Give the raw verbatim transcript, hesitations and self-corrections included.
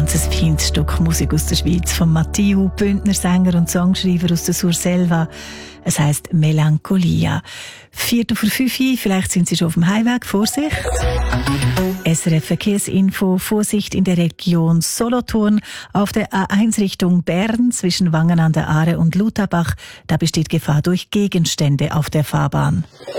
ganz ein feines Stück Musik aus der Schweiz von Matthieu, Bündner Sänger und Songschreiber aus der Surselva. Es heisst Melancholia. Viertel vor fünf, vielleicht sind Sie schon auf dem Heimweg. Vorsicht! S R F Verkehrsinfo, Vorsicht in der Region Solothurn. Auf der A eins Richtung Bern zwischen Wangen an der Aare und Lutherbach, da besteht Gefahr durch Gegenstände auf der Fahrbahn.